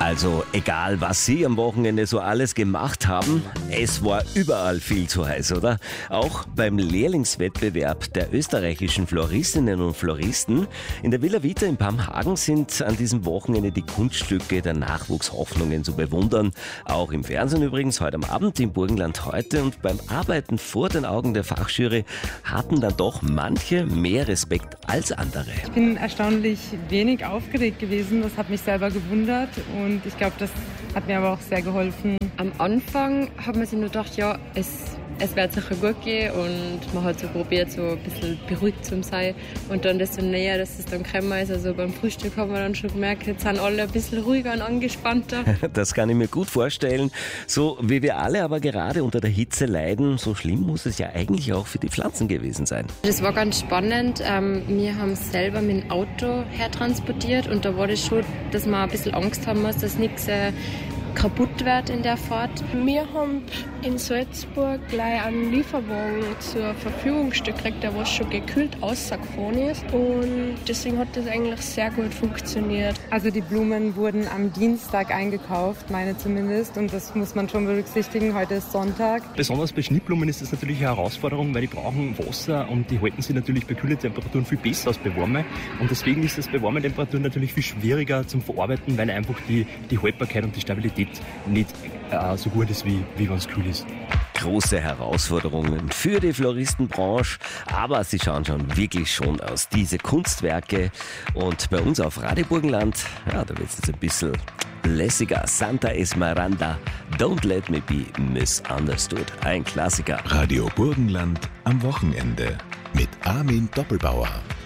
Also egal, was Sie am Wochenende so alles gemacht haben, es war überall viel zu heiß, oder? Auch beim Lehrlingswettbewerb der österreichischen Floristinnen und Floristen. In der Villa Vita in Pamhagen sind an diesem Wochenende die Kunststücke der Nachwuchshoffnungen zu bewundern. Auch im Fernsehen übrigens, heute am Abend im Burgenland heute. Und beim Arbeiten vor den Augen der Fachjury hatten dann doch manche mehr Respekt als andere. Ich bin erstaunlich wenig aufgeregt gewesen, das hat mich selber gewundert und ich glaube, das hat mir aber auch sehr geholfen. Am Anfang hat man sich nur gedacht, ja, es wird sicher gut gehen und man hat so probiert, so ein bisschen beruhigt zu sein. Und dann desto näher, dass es dann gekommen ist, also beim Frühstück haben wir dann schon gemerkt, jetzt sind alle ein bisschen ruhiger und angespannter. Das kann ich mir gut vorstellen. So wie wir alle aber gerade unter der Hitze leiden, so schlimm muss es ja eigentlich auch für die Pflanzen gewesen sein. Das war ganz spannend. Wir haben es selber mit dem Auto hertransportiert und da war das schon, dass man ein bisschen Angst haben muss, dass nichts kaputt wird in der Fahrt. Wir haben in Salzburg gleich einen Lieferwagen zur Verfügung gekriegt, der was schon gekühlt ausgefahren ist und deswegen hat das eigentlich sehr gut funktioniert. Also die Blumen wurden am Dienstag eingekauft, meine zumindest, und das muss man schon berücksichtigen, heute ist Sonntag. Besonders bei Schnittblumen ist das natürlich eine Herausforderung, weil die brauchen Wasser und die halten sich natürlich bei kühlen Temperaturen viel besser als bei warmen und deswegen ist das bei warmen Temperaturen natürlich viel schwieriger zum Verarbeiten, weil einfach die Haltbarkeit und die Stabilität nicht so gut ist, wie wenn es kühl ist. Große Herausforderungen für die Floristenbranche, aber sie schauen schon wirklich schön aus, diese Kunstwerke. Und bei uns auf Radio Burgenland, ja, da wird es jetzt ein bisschen lässiger. Santa Esmeralda, Don't Let Me Be Misunderstood. Ein Klassiker. Radio Burgenland am Wochenende mit Armin Doppelbauer.